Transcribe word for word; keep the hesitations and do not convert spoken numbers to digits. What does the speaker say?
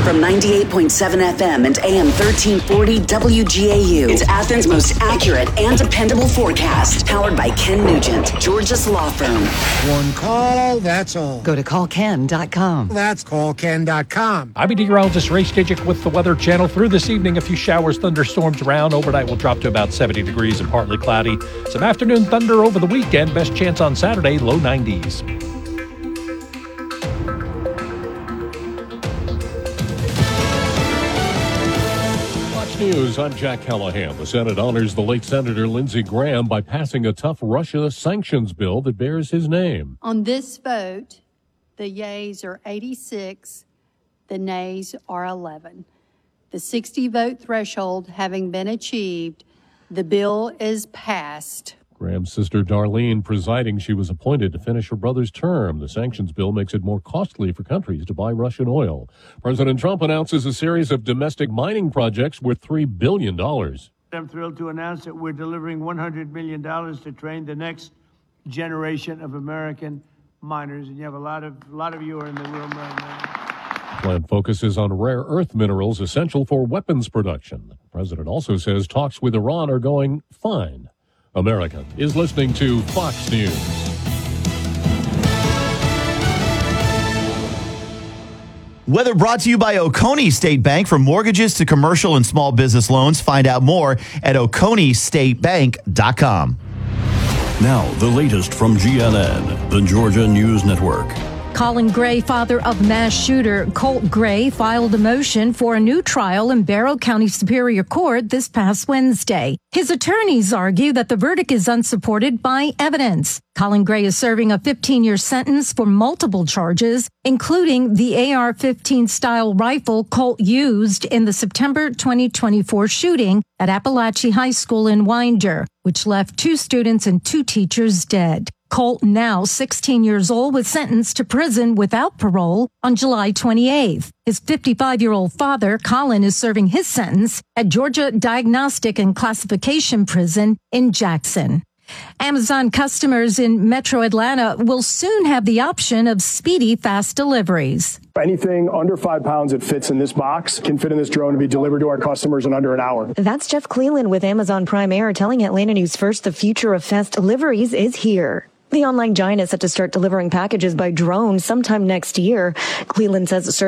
From ninety-eight point seven F M and A M thirteen forty W G A U, it's Athens' most accurate and dependable forecast. Powered by Ken Nugent, Georgia's law firm. One call, that's all. Go to call ken dot com. That's call ken dot com. I'm meteorologist Ray Stidgick with the Weather Channel. Through this evening, a few showers, thunderstorms around. Overnight will drop to about seventy degrees and partly cloudy. Some afternoon thunder over the weekend. Best chance on Saturday, low nineties. News, I'm Jack Callahan. The Senate honors the late Senator Lindsey Graham by passing a tough Russia sanctions bill that bears his name. On this vote, the yeas are eighty-six, the nays are eleven. The sixty-vote threshold having been achieved, the bill is passed. Graham's sister Darlene presiding. She was appointed to finish her brother's term. The sanctions bill makes it more costly for countries to buy Russian oil. President Trump announces a series of domestic mining projects worth three billion dollars. I'm thrilled to announce that we're delivering one hundred million dollars to train the next generation of American miners. And you have a lot of, a lot of you are in the room right now. The plan focuses on rare earth minerals essential for weapons production. The president also says talks with Iran are going fine. America is listening to Fox News. Weather brought to you by Oconee State Bank. For mortgages to commercial and small business loans, find out more at oconee state bank dot com. Now, the latest from G N N, the Georgia News Network. Colin Gray, father of mass shooter Colt Gray, filed a motion for a new trial in Barrow County Superior Court this past Wednesday. His attorneys argue that the verdict is unsupported by evidence. Colin Gray is serving a fifteen-year sentence for multiple charges, including the A R fifteen style rifle Colt used in the September twenty twenty-four shooting at Appalachia High School in Winder, which left two students and two teachers dead. Colt, now sixteen years old, was sentenced to prison without parole on July twenty-eighth. His fifty-five-year-old father, Colin, is serving his sentence at Georgia Diagnostic and Classification Prison in Jackson. Amazon customers in Metro Atlanta will soon have the option of speedy, fast deliveries. Anything under five pounds that fits in this box can fit in this drone to be delivered to our customers in under an hour. That's Jeff Cleland with Amazon Prime Air telling Atlanta News First the future of fast deliveries is here. The online giant is set to start delivering packages by drone sometime next year. Cleland says